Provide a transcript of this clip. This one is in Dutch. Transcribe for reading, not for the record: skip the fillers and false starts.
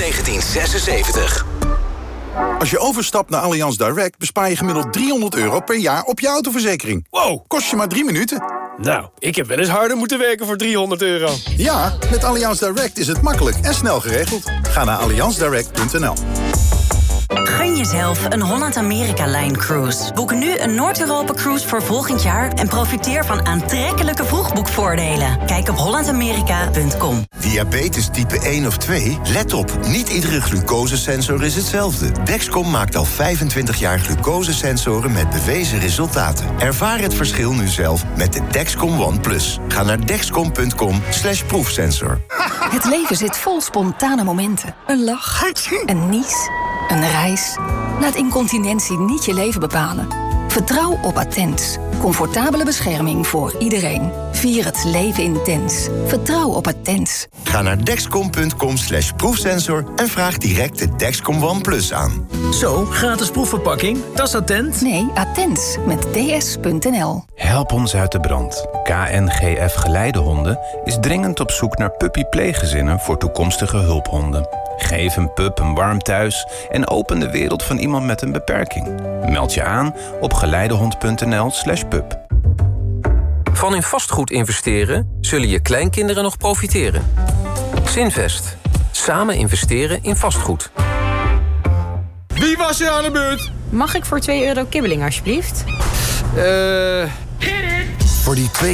1976. Als je overstapt naar Allianz Direct bespaar je gemiddeld €300 per jaar op je autoverzekering. Wow! Kost je maar 3 minuten. Nou, ik heb wel eens harder moeten werken voor €300. Ja, met Allianz Direct is het makkelijk en snel geregeld. Ga naar allianzdirect.nl. Gun jezelf een Holland-Amerika-Line-cruise. Boek nu een Noord-Europa-cruise voor volgend jaar... en profiteer van aantrekkelijke vroegboekvoordelen. Kijk op hollandamerica.com. Diabetes type 1 of 2? Let op, niet iedere glucosesensor is hetzelfde. Dexcom maakt al 25 jaar glucosesensoren met bewezen resultaten. Ervaar het verschil nu zelf met de Dexcom One+. Ga naar dexcom.com/proefsensor. Het leven zit vol spontane momenten. Een lach, een nies, een reis. Laat incontinentie niet je leven bepalen. Vertrouw op Attens. Comfortabele bescherming voor iedereen. Vier het leven intens. Vertrouw op Attens. Ga naar dexcom.com/proefsensor en vraag direct de Dexcom One+ aan. Zo, gratis proefverpakking. Dat is Attent. Nee, Attens met ds.nl. Help ons uit de brand. KNGF Geleidehonden is dringend op zoek naar puppy-pleeggezinnen voor toekomstige hulphonden. Geef een pup een warm thuis en open de wereld van iemand met een beperking. Meld je aan op geleidehond.nl/pup. Van in vastgoed investeren zullen je kleinkinderen nog profiteren. Zinvest. Samen investeren in vastgoed. Wie was er aan de beurt? Mag ik voor €2 kibbeling alsjeblieft? Voor die